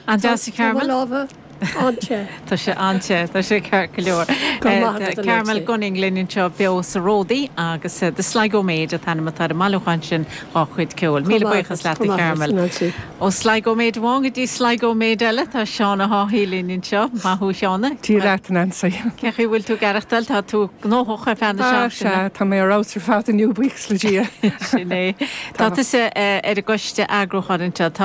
An Jessie Carmel? Anse. Tá sé anse, tá sé ceir go leor. Carmel Gunning linn seo beo sa ródaí agus de Sligo méid a tanna tar malúchan sin á chuid ceol. Míle buchas leat Carmel. Ó Sligo méid bháin a dtí Sligo méid eile tá seánna háí linn seo máthú seánna. Tí leat an ansa. Cechi bhfuil tú garachtal tá tú nócha fena se. Tá mé rátar fát a New Weeks le dia. Sinné. Tá ar a goiste agrochainte